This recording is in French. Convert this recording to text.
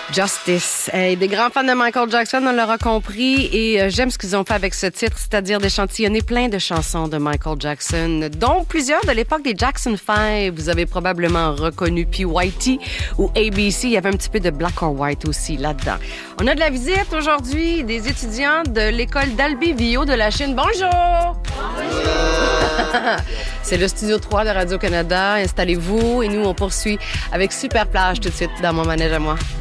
Justice. Hey, des grands fans de Michael Jackson, on l'aura compris, et j'aime ce qu'ils ont fait avec ce titre, c'est-à-dire d'échantillonner plein de chansons de Michael Jackson, dont plusieurs de l'époque des Jackson 5. Vous avez probablement reconnu PYT ou ABC. Il y avait un petit peu de Black or White aussi là-dedans. On a de la visite aujourd'hui des étudiants de l'école d'Albi-Vio de la Chine. Bonjour! C'est le Studio 3 de Radio-Canada. Installez-vous et nous, on poursuit avec Super Plage tout de suite dans mon manège à moi.